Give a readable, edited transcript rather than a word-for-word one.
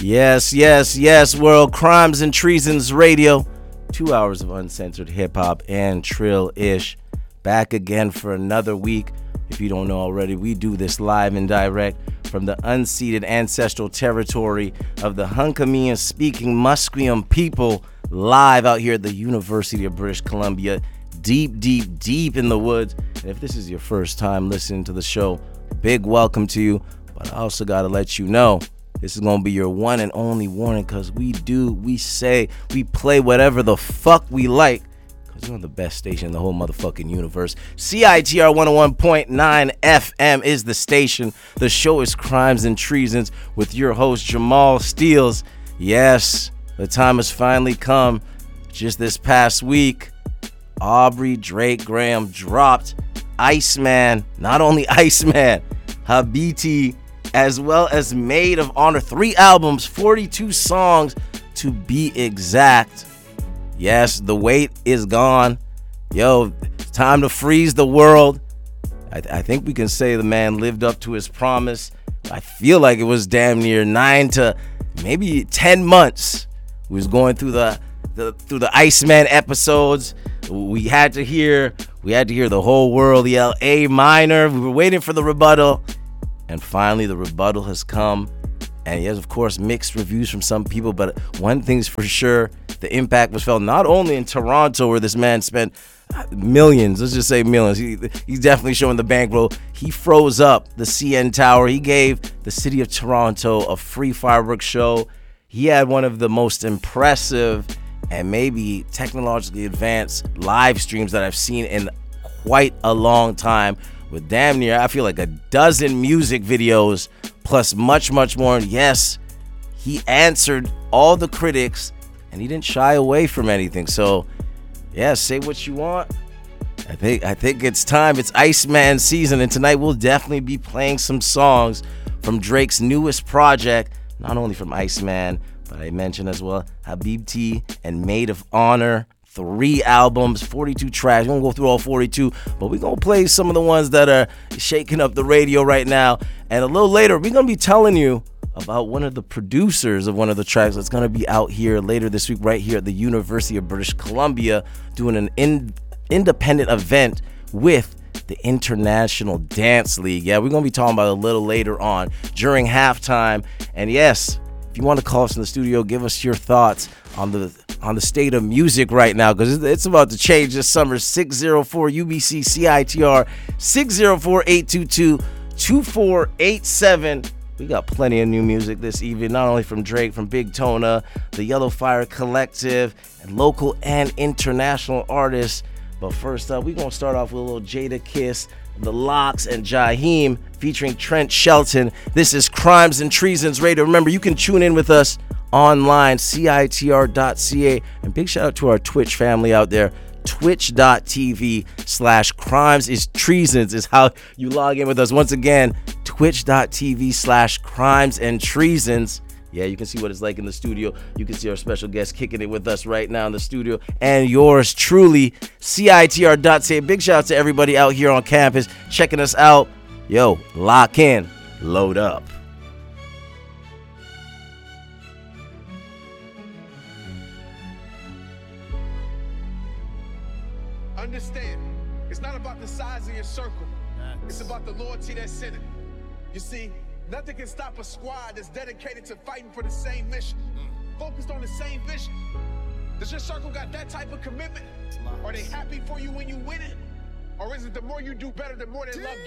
Yes, world. Crimes and Treasons Radio. 2 hours of uncensored hip-hop and trill-ish. Back again for another week. If you don't know already, we do this live and direct from the unceded ancestral territory of the Hunkaminam-speaking Musqueam people, live out here at the University of British Columbia, deep in the woods. And if this is your first time listening to the show, big welcome to you. But I also got to let you know, this is going to be your one and only warning, because we play whatever the fuck we like, because we're on the best station in the whole motherfucking universe. CITR 101.9 FM is the station. The show is Crimes and Treasons with your host, Jamal Steels. Yes, the time has finally come. Just this past week, Aubrey Drake Graham dropped Iceman. Not only Iceman, Habiti, as well as Maid of Honor. 3 albums, 42 songs to be exact. Yes, the wait is gone. Yo, it's time to freeze the world. I think we can say the man lived up to his promise. I feel like it was damn near 9 to maybe 10 months. We was going through the Iceman episodes. We had to hear the whole world yell A minor. We were waiting for the rebuttal. And finally, the rebuttal has come. And yes, of course, mixed reviews from some people. But one thing's for sure, the impact was felt not only in Toronto, where this man spent millions. Let's just say millions. He's definitely showing the bankroll. He froze up the CN Tower. He gave the city of Toronto a free fireworks show. He had one of the most impressive and maybe technologically advanced live streams that I've seen in quite a long time, with damn near, I feel like, a dozen music videos plus much more. And yes, he answered all the critics and he didn't shy away from anything. So yeah, say what you want. I think it's time. It's Iceman season, and tonight we'll definitely be playing some songs from Drake's newest project, not only from Iceman, but I mentioned as well Habibti and Maid of Honor. 3 albums, 42 tracks. We won't go through all 42, but we're going to play some of the ones that are shaking up the radio right now. And a little later, we're going to be telling you about one of the producers of one of the tracks that's going to be out here later this week, right here at the University of British Columbia, doing an independent event with the International Dance League. Yeah, we're going to be talking about it a little later on during halftime. And yes, if you want to call us in the studio, give us your thoughts on the state of music right now, because it's about to change this summer. 604 UBC CITR 604-822-2487. We got plenty of new music this evening, not only from Drake, from Big Tona, the Yellow Fire Collective, and local and international artists. But first up, we're going to start off with a little Jada Kiss, The Lox, and Jaheim featuring Trent Shelton. This is Crimes and Treasons Radio. Remember, you can tune in with us online, CITR.ca. And big shout out to our Twitch family out there. Twitch.tv/crimes is treasons is how you log in with us. Once again, Twitch.tv/crimes and treasons. Yeah, you can see what it's like in the studio. You can see our special guest kicking it with us right now in the studio. And yours truly, CITR.ca. Big shout out to everybody out here on campus checking us out. Yo, lock in, load up. Understand, it's not about the size of your circle. It's about the loyalty that's in it. You see, nothing can stop a squad that's dedicated to fighting for the same mission, focused on the same vision. Does your circle got that type of commitment? Are they happy for you when you win it? Or is it the more you do better, the more they love you?